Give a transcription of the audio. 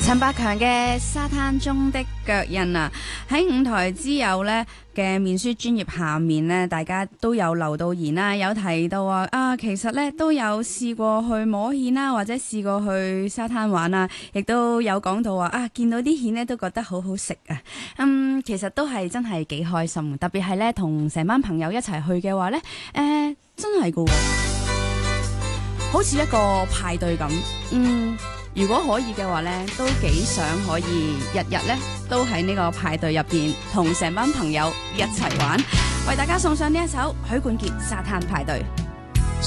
陳百強嘅沙灘中的腳印啊，喺舞台之友呢嘅面書專頁下面呢，大家都有留到言啦，有提到其實呢都有試過去摸蜆啦，或者試過去沙灘玩啊，亦都有講到見到啲蜆呢都覺得好好食啊。其實都係真係幾開心，特別係呢同成班朋友一齊去嘅話呢，真係噶，好似一個派對咁。如果可以嘅話呢，都幾想可以日日呢都喺呢個派對入邊同成班朋友一齊玩。為大家送上呢一首許冠傑《沙灘派對》。